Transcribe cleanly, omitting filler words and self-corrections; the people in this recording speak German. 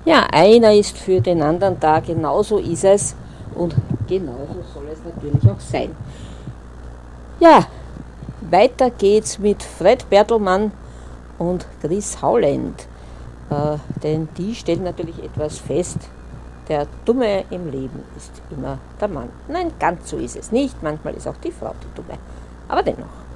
Ja, einer ist für den anderen da, genauso ist es und genauso soll es natürlich auch sein. Ja, weiter geht's mit Fred Bertelmann und Chris Howland, denn die stellen natürlich etwas fest: der Dumme im Leben ist immer der Mann. Nein, ganz so ist es nicht, manchmal ist auch die Frau die Dumme, aber dennoch.